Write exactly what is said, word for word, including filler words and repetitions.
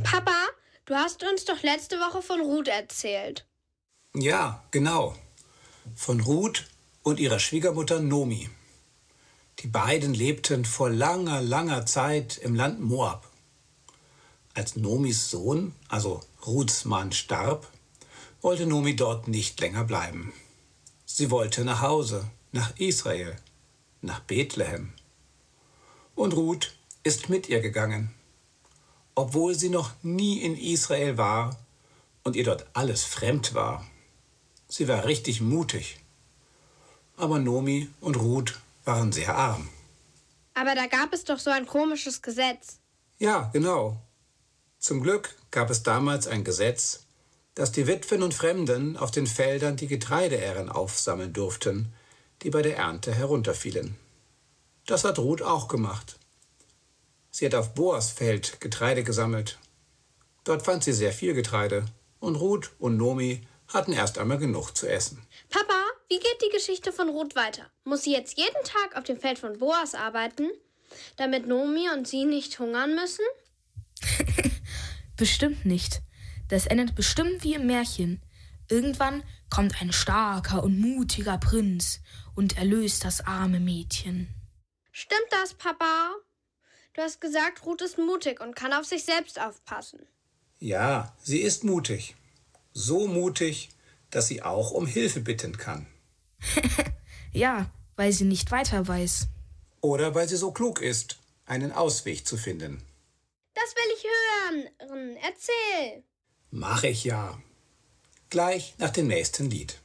Papa, du hast uns doch letzte Woche von Ruth erzählt. Ja, genau. Von Ruth und ihrer Schwiegermutter Nomi. Die beiden lebten vor langer, langer Zeit im Land Moab. Als Nomis Sohn, also Ruths Mann, starb, wollte Nomi dort nicht länger bleiben. Sie wollte nach Hause, nach Israel, nach Bethlehem. Und Ruth ist mit ihr gegangen. Obwohl sie noch nie in Israel war und ihr dort alles fremd war. Sie war richtig mutig. Aber Nomi und Ruth waren sehr arm. Aber da gab es doch so ein komisches Gesetz. Ja, genau. Zum Glück gab es damals ein Gesetz, dass die Witwen und Fremden auf den Feldern die Getreideähren aufsammeln durften, die bei der Ernte herunterfielen. Das hat Ruth auch gemacht. Sie hat auf Boas Feld Getreide gesammelt. Dort fand sie sehr viel Getreide und Ruth und Nomi hatten erst einmal genug zu essen. Papa, wie geht die Geschichte von Ruth weiter? Muss sie jetzt jeden Tag auf dem Feld von Boas arbeiten, damit Nomi und sie nicht hungern müssen? Bestimmt nicht. Das endet bestimmt wie im Märchen. Irgendwann kommt ein starker und mutiger Prinz und erlöst das arme Mädchen. Stimmt das, Papa? Du hast gesagt, Ruth ist mutig und kann auf sich selbst aufpassen. Ja, sie ist mutig. So mutig, dass sie auch um Hilfe bitten kann. Ja, weil sie nicht weiter weiß. Oder weil sie so klug ist, einen Ausweg zu finden. Das will ich hören. Erzähl. Mach ich ja. Gleich nach dem nächsten Lied.